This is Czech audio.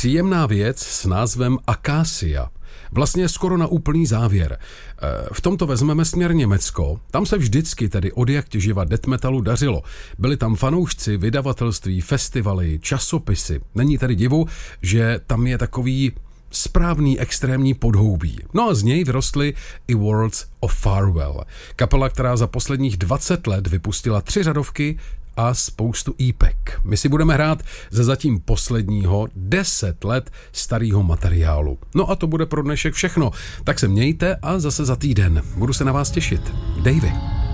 Příjemná věc s názvem Acacia. Vlastně skoro na úplný závěr. V tomto vezmeme směr Německo. Tam se vždycky tedy odjakť živa death metalu dařilo. Byli tam fanoušci, vydavatelství, festivaly, časopisy. Není tedy divu, že tam je takový správný extrémní podhoubí. No a z něj vyrostly i Worlds of Farewell. Kapela, která za posledních 20 let vypustila 3 řadovky a spoustu EP-ek. My si budeme hrát ze zatím posledního 10 let starého materiálu. No a to bude pro dnešek všechno. Tak se mějte a zase za týden. Budu se na vás těšit. Davey.